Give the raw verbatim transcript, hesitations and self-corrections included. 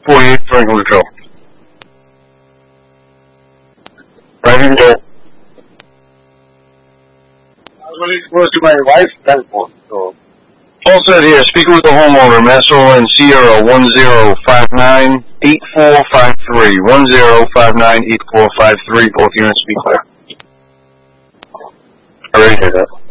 forty-eight Franklin Trail. Driving door. What is what is my wife stand for? So. All set here. Speaking with the homeowner, Master and Sierra one zero five nine eight four five three. one zero five nine eight four five three. Both units speak clear. I already heard that.